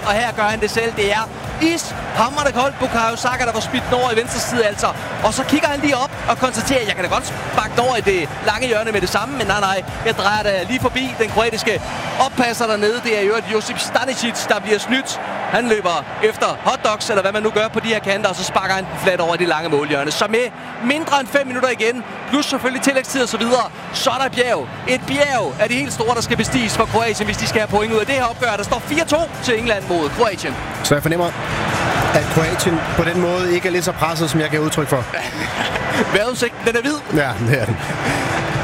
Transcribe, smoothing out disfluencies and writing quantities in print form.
og her gør han det selv. Det er ishamrende koldt. Bukayo Saka, der får smidt den over i venstre side altså. Og så kigger han lige op og konstaterer, at jeg kan da godt sparke den over i det lange hjørne med det samme, men nej, jeg drejer da lige forbi den kroatiske oppasser dernede. Det er jo Josip Stanisic, der bliver snydt. Han løber efter hotdogs, eller hvad man nu gør på de her kanter, og så sparker han den flat over i det lange målhjørne. Så med mindre end 5 minutter igen, plus selvfølgelig tillægstid og så videre, så er der et bjerg. Et bjerg er de helt store, der skal bestiges for Kroatien, hvis de skal have point ud af det her opgør. Der står 4-2 til England mod Kroatien. Så jeg fornemmer, at Kroatien på den måde ikke er lidt så presset, som jeg gav udtryk for. Vejrudsigten, den er hvid. Ja, det er den.